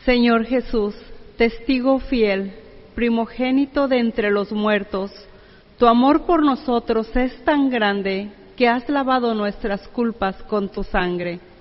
Señor Jesús, testigo fiel, primogénito de entre los muertos, tu amor por nosotros es tan grande que has lavado nuestras culpas con tu sangre.